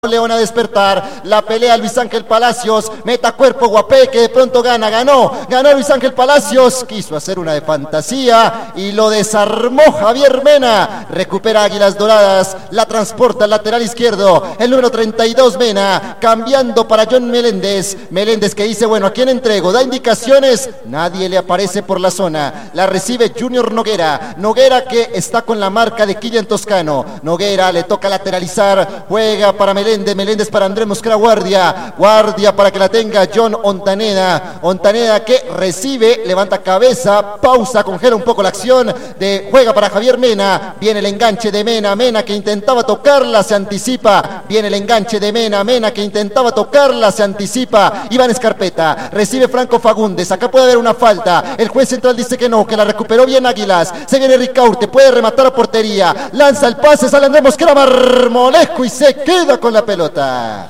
León a despertar, la pelea Luis Ángel Palacios, meta cuerpo Guapé que de pronto ganó Luis Ángel Palacios, quiso hacer una de fantasía y lo desarmó Javier Mena, recupera Águilas Doradas, la transporta al lateral izquierdo, el número 32 Mena, cambiando para John Meléndez que dice, bueno, ¿a quién entrego? Da indicaciones, nadie le aparece por la zona, la recibe Junior Noguera que está con la marca de Kylian Toscano, Noguera le toca lateralizar, juega para Meléndez para Andrés Mosquera, guardia para que la tenga John Ontaneda que recibe, levanta cabeza, pausa, congela un poco la acción, juega para Javier Mena, viene el enganche de Mena que intentaba tocarla, se anticipa, viene el enganche de Mena que intentaba tocarla, se anticipa, Iván Escarpeta, recibe Franco Fagundes, acá puede haber una falta, el juez central dice que no, que la recuperó bien Águilas, se viene Ricaurte, puede rematar a portería, lanza el pase, sale Andrés Mosquera, Marmolejo y se queda con la pelota.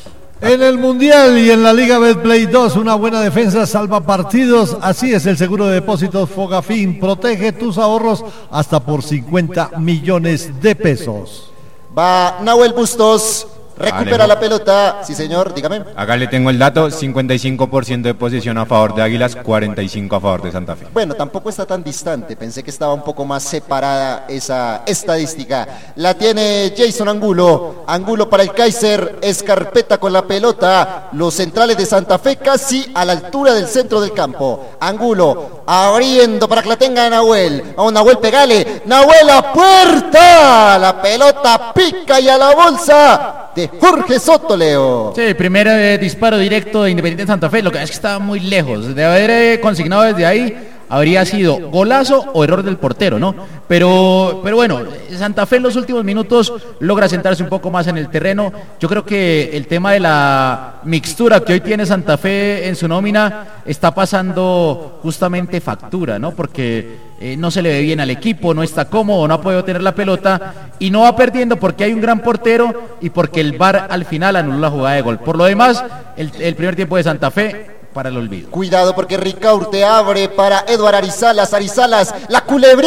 En el Mundial y en la Liga Betplay 2, una buena defensa salva partidos. Así es el seguro de depósitos Fogafín. Protege tus ahorros hasta por 50 millones de pesos. Va Nahuel Bustos. Recupera la pelota, sí señor, dígame. Acá le tengo el dato, 55% de posesión a favor de Águilas, 45% a favor de Santa Fe. Bueno, tampoco está tan distante, pensé que estaba un poco más separada esa estadística. La tiene Jason Angulo para el Kaiser, Escarpeta con la pelota, los centrales de Santa Fe casi a la altura del centro del campo. Angulo abriendo para que la tenga Nahuel. Vamos Nahuel, pegale, Nahuel a puerta, la pelota pica y a la bolsa de Jorge Soto, Leo. Sí, primer disparo directo de Independiente Santa Fe, lo que es que estaba muy lejos, de haber consignado desde ahí, habría sido golazo o error del portero, ¿no? Pero bueno, Santa Fe en los últimos minutos logra sentarse un poco más en el terreno. Yo creo que el tema de la mixtura que hoy tiene Santa Fe en su nómina está pasando justamente factura, ¿no? Porque no se le ve bien al equipo, no está cómodo, no ha podido tener la pelota y no va perdiendo porque hay un gran portero y porque el VAR al final anuló la jugada de gol. Por lo demás, el primer tiempo de Santa Fe para el olvido. Cuidado porque Ricaurte abre para Eduardo Arizalas, la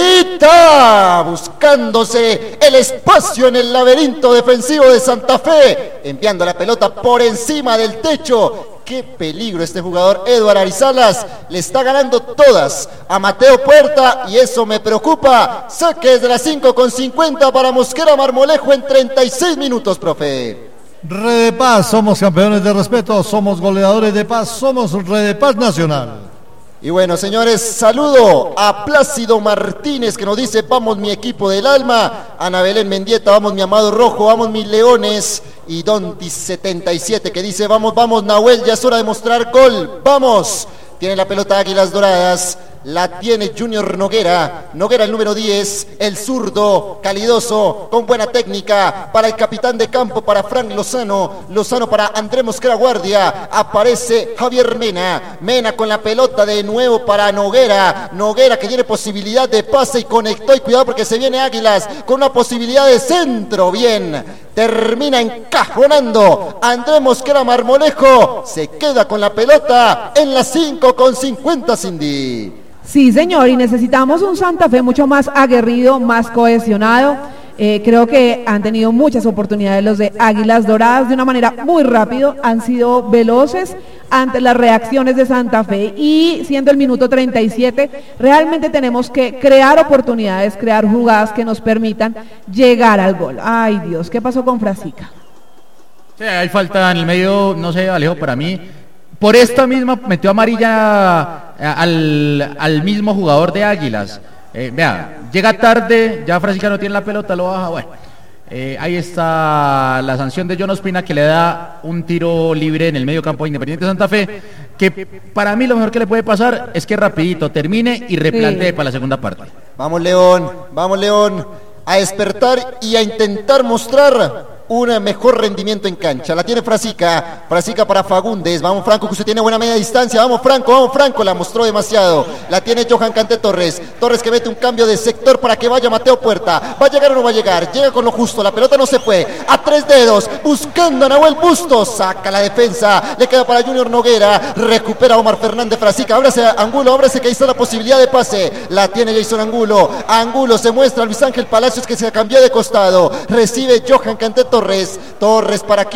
culebrita, buscándose el espacio en el laberinto defensivo de Santa Fe, enviando la pelota por encima del techo. Qué peligro este jugador Eduardo Arizalas, le está ganando todas a Mateo Puerta y eso me preocupa. Saque desde las 5:50 para Mosquera Marmolejo en 36 minutos, profe. Red de Paz, somos campeones de respeto, somos goleadores de paz, somos Red de Paz Nacional. Y bueno, señores, saludo a Plácido Martínez que nos dice, vamos mi equipo del alma, Ana Belén Mendieta, vamos mi amado rojo, vamos mis leones, y Donti77 que dice, vamos Nahuel, ya es hora de mostrar gol, vamos. Tiene la pelota Águilas Doradas, la tiene Junior Noguera el número 10, el zurdo, calidoso, con buena técnica, para el capitán de campo, para Frank Lozano para Andrés Mosquera, guardia, aparece Javier Mena con la pelota de nuevo para Noguera que tiene posibilidad de pase y conectó, y cuidado porque se viene Águilas, con una posibilidad de centro, bien, termina encajonando Andrés Mosquera Marmolejo, se queda con la pelota en las 5:50, Cindy. Sí, señor, y necesitamos un Santa Fe mucho más aguerrido, más cohesionado. Creo que han tenido muchas oportunidades los de Águilas Doradas de una manera muy rápido, han sido veloces ante las reacciones de Santa Fe y siendo el minuto 37, realmente tenemos que crear oportunidades, crear jugadas que nos permitan llegar al gol. Ay Dios, ¿qué pasó con Frasica? Sí, hay falta en el medio, no sé, Alejo, para mí. Por esta misma metió amarilla al mismo jugador de Águilas. Vea, llega tarde, ya Frasica no tiene la pelota, lo baja, bueno. Ahí está la sanción de John Ospina que le da un tiro libre en el medio campo de Independiente Santa Fe, que para mí lo mejor que le puede pasar es que rapidito termine y replantee para la segunda parte. Vamos León, a despertar y a intentar mostrar un mejor rendimiento en cancha. La tiene Frasica para Fagundes, vamos Franco que usted tiene buena media distancia, vamos Franco, la mostró demasiado, la tiene Johan Canté Torres que mete un cambio de sector para que vaya Mateo Puerta, ¿va a llegar o no va a llegar? Llega con lo justo, la pelota no se fue, a 3 dedos, buscando a Nahuel Bustos, saca la defensa, le queda para Junior Noguera, recupera Omar Fernández Frasica, ábrase Angulo, que ahí está la posibilidad de pase, la tiene Jason Angulo se muestra a Luis Ángel Palacios que se cambió de costado, recibe Johan Canté Torres para aquí.